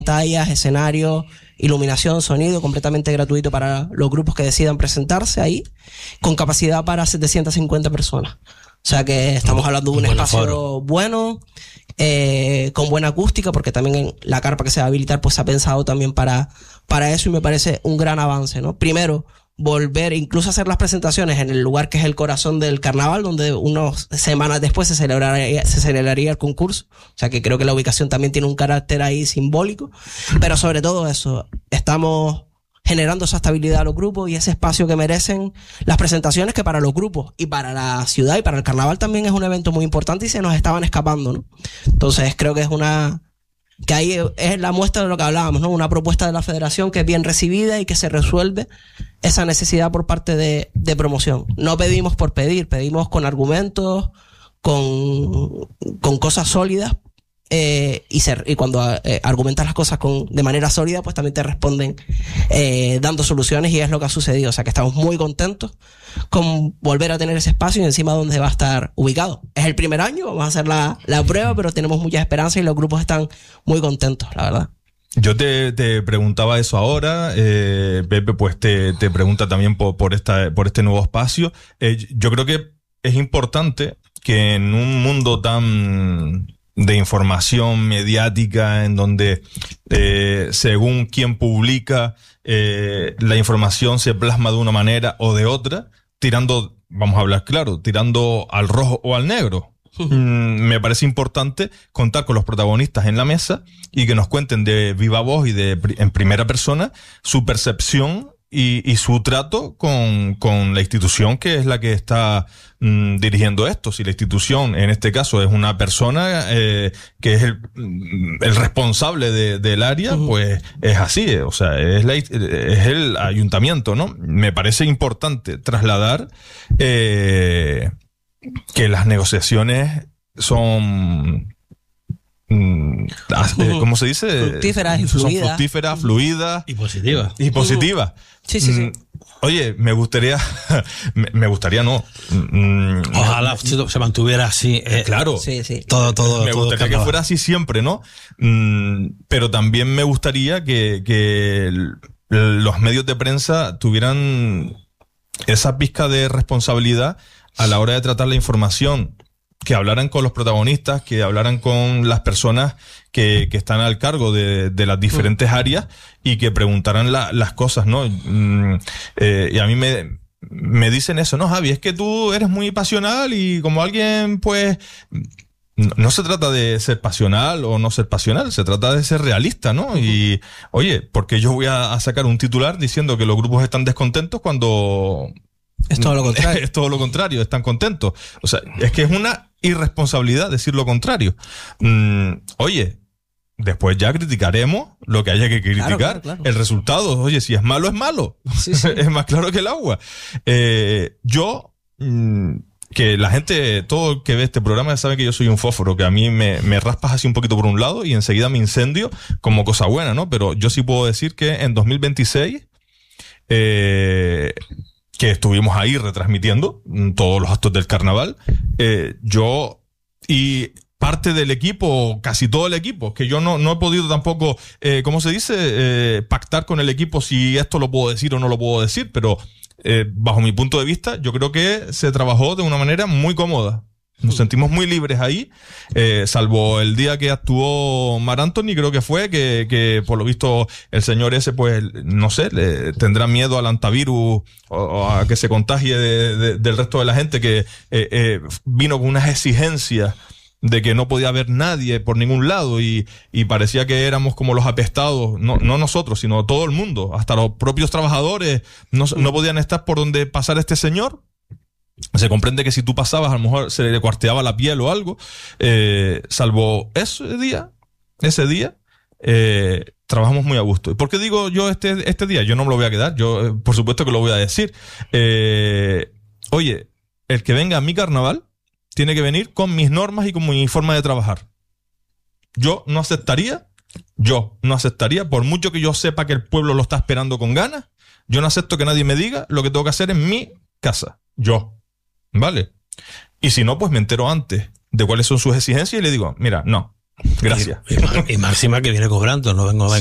pantallas, escenario, iluminación, sonido, completamente gratuito para los grupos que decidan presentarse ahí, con capacidad para 750 personas. O sea que estamos hablando de un espacio bueno, con buena acústica, porque también la carpa que se va a habilitar pues se ha pensado también para eso, y me parece un gran avance, ¿no? Primero, volver incluso a hacer las presentaciones en el lugar que es el corazón del carnaval, donde unas semanas después se celebraría el concurso. O sea que creo que la ubicación también tiene un carácter ahí simbólico, pero sobre todo eso, estamos generando esa estabilidad a los grupos y ese espacio que merecen las presentaciones, que para los grupos y para la ciudad y para el carnaval también es un evento muy importante y se nos estaban escapando, ¿no? Entonces creo que que ahí es la muestra de lo que hablábamos, ¿no? Una propuesta de la federación que es bien recibida y que se resuelve esa necesidad por parte de promoción. No pedimos por pedir, pedimos con argumentos, con cosas sólidas, y cuando argumentas las cosas de manera sólida, pues también te responden dando soluciones, y es lo que ha sucedido. O sea que estamos muy contentos con volver a tener ese espacio y encima donde va a estar ubicado. Es el primer año, vamos a hacer la prueba, pero tenemos muchas esperanzas y los grupos están muy contentos, la verdad. Yo te preguntaba eso ahora, Pepe pues te pregunta también por este nuevo espacio. Yo creo que es importante que en un mundo tan de información mediática, en donde según quien publica la información se plasma de una manera o de otra, tirando, vamos a hablar claro, tirando al rojo o al negro. Me parece importante contar con los protagonistas en la mesa y que nos cuenten de viva voz y en primera persona su percepción y su trato con la institución que es la que está dirigiendo esto. Si la institución, en este caso, es una persona que es el responsable del área, pues es así, o sea, es el ayuntamiento, ¿no? Me parece importante trasladar que las negociaciones son ¿cómo se dice? Fructíferas y fluidas. Son fructíferas, fluidas y positivas. Y positivas. Sí. Oye, me gustaría no. Ojalá se mantuviera así. Claro. Sí. Todo. Me gustaría que fuera así siempre, ¿no? Pero también me gustaría que los medios de prensa tuvieran esa pizca de responsabilidad a la hora de tratar la información, que hablaran con los protagonistas, que hablaran con las personas que están al cargo de las diferentes áreas y que preguntaran las cosas, ¿no? Y a mí me dicen eso, ¿no, Javi? Es que tú eres muy pasional y como alguien, pues, no se trata de ser pasional o no ser pasional, se trata de ser realista, ¿no? Y, oye, porque yo voy a sacar un titular diciendo que los grupos están descontentos cuando es todo lo contrario. Es todo lo contrario, están contentos. O sea, es que es una irresponsabilidad decir lo contrario. Oye, después ya criticaremos lo que haya que criticar. Claro. El resultado, oye, si es malo, es malo. Sí. Es más claro que el agua. Que la gente, todo el que ve este programa sabe que yo soy un fósforo, que a mí me raspas así un poquito por un lado y enseguida me incendio como cosa buena, ¿no? Pero yo sí puedo decir que en 2026... que estuvimos ahí retransmitiendo todos los actos del carnaval, yo y parte del equipo, casi todo el equipo, que yo no he podido tampoco, ¿cómo se dice? Pactar con el equipo si esto lo puedo decir o no lo puedo decir, pero bajo mi punto de vista, yo creo que se trabajó de una manera muy cómoda. Nos sentimos muy libres ahí, salvo el día que actuó Mar Anthony, creo que fue, que por lo visto el señor ese, pues, no sé, le tendrá miedo al antivirus o a que se contagie del resto de la gente, que vino con unas exigencias de que no podía haber nadie por ningún lado y parecía que éramos como los apestados, no nosotros, sino todo el mundo, hasta los propios trabajadores no podían estar por donde pasara este señor. Se comprende que si tú pasabas, a lo mejor se le cuarteaba la piel o algo. Salvo ese día, trabajamos muy a gusto. ¿Y por qué digo yo este día? Yo no me lo voy a quedar. Yo, por supuesto que lo voy a decir. Oye, el que venga a mi carnaval tiene que venir con mis normas y con mi forma de trabajar. Yo no aceptaría, por mucho que yo sepa que el pueblo lo está esperando con ganas, yo no acepto que nadie me diga lo que tengo que hacer en mi casa. ¿Vale? Y si no, pues me entero antes de cuáles son sus exigencias y le digo, mira, no, Gracias. Y máxima que viene cobrando, no vengo a